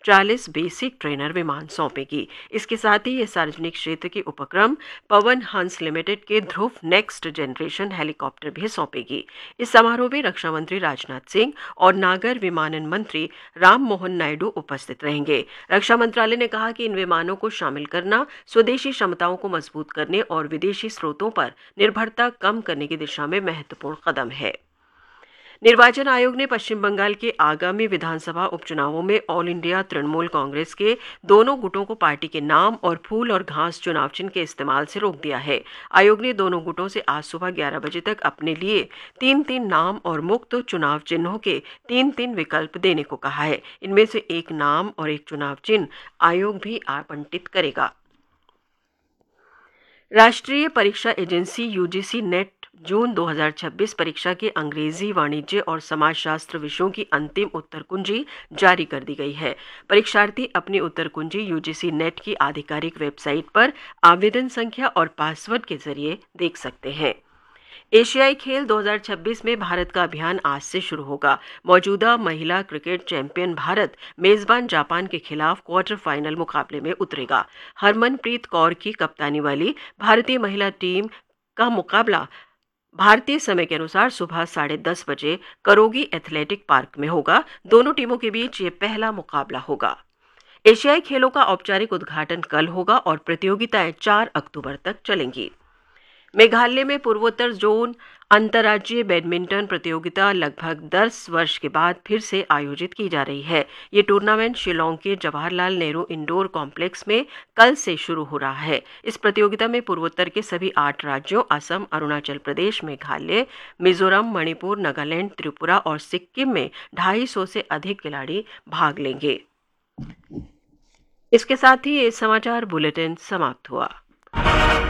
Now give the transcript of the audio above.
40 basic trainer विमान सौंपेगी। इसके साथ ही ये सार्वजनिक क्षेत्र के उपक्रम पवन हंस लिमिटेड के ध्रुव नेक्स्ट जनरेशन हेलीकॉप्टर भी सौंपेगी। इस समारोह में रक्षा मंत्री राजनाथ सिंह और नागर विमानन मंत्री राम मोहन नायडू उपस्थित रहेंगे। रक्षा मंत्रालय ने कहा कि इन विमानों को शामिल करना स्वदेशी क्षमताओं को मजबूत करने और विदेशी स्रोतों पर निर्भरता कम करने की दिशा में महत्वपूर्ण कदम है। निर्वाचन आयोग ने पश्चिम बंगाल के आगामी विधानसभा उपचुनावों में ऑल इंडिया तृणमूल कांग्रेस के दोनों गुटों को पार्टी के नाम और फूल और घास चुनाव चिन्ह के इस्तेमाल से रोक दिया है। आयोग ने दोनों गुटों से आज सुबह 11 बजे तक अपने लिए 3-3 नाम और मुक्त चुनाव चिन्हों के 3-3 विकल्प देने को कहा है। इनमें से एक नाम और एक चुनाव चिन्ह आयोग भी आवंटित करेगा। राष्ट्रीय परीक्षा एजेंसी यूजीसी नेट जून 2026 परीक्षा के अंग्रेजी, वाणिज्य और समाजशास्त्र विषयों की अंतिम उत्तर कुंजी जारी कर दी गई है। परीक्षार्थी अपनी उत्तर कुंजी यूजीसी नेट की आधिकारिक वेबसाइट पर आवेदन संख्या और पासवर्ड के जरिए देख सकते हैं। एशियाई खेल 2026 में भारत का अभियान आज से शुरू होगा। मौजूदा महिला क्रिकेट चैंपियन भारत मेजबान जापान के खिलाफ क्वार्टर फाइनल मुकाबले में उतरेगा। हरमनप्रीत कौर की कप्तानी वाली भारतीय महिला टीम का मुकाबला भारतीय समय के अनुसार सुबह 10:30 बजे करोगी एथलेटिक पार्क में होगा। दोनों टीमों के बीच ये पहला मुकाबला होगा। एशियाई खेलों का औपचारिक उद्घाटन कल होगा और प्रतियोगिताएं 4 अक्टूबर तक चलेंगी। मेघालय में पूर्वोत्तर जोन अंतर्राज्यीय बैडमिंटन प्रतियोगिता लगभग 10 वर्ष के बाद फिर से आयोजित की जा रही है। ये टूर्नामेंट शिलोंग के जवाहरलाल नेहरू इंडोर कॉम्प्लेक्स में कल से शुरू हो रहा है। इस प्रतियोगिता में पूर्वोत्तर के सभी 8 राज्यों असम, अरुणाचल प्रदेश, मेघालय, मिजोरम, मणिपुर, नागालैंड, त्रिपुरा और सिक्किम में 250 से अधिक खिलाड़ी भाग लेंगे। इसके साथ ही ये समाचार बुलेटिन समाप्त हुआ।